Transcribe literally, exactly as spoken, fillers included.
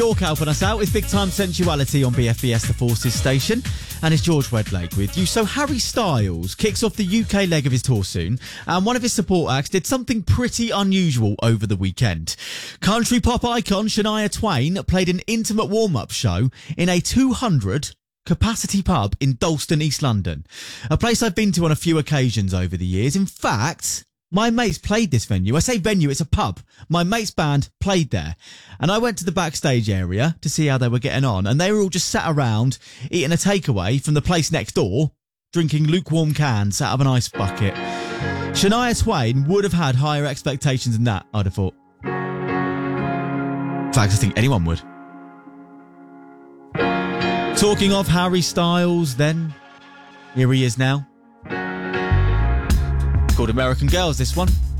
York helping us out with Big Time Sensuality on B F B S The Forces station. And it's George Wedlake with you. So Harry Styles kicks off the U K leg of his tour soon, and one of his support acts did something pretty unusual over the weekend. Country pop icon Shania Twain played an intimate warm-up show in a two hundred capacity pub in Dalston, East London. A place I've been to on a few occasions over the years. In fact, my mates played this venue. I say venue, it's a pub. My mate's band played there. And I went to the backstage area to see how they were getting on. And they were all just sat around eating a takeaway from the place next door, drinking lukewarm cans out of an ice bucket. Shania Twain would have had higher expectations than that, I'd have thought. In fact, I think anyone would. Talking of Harry Styles, then, here he is now. Called American Girls, this one.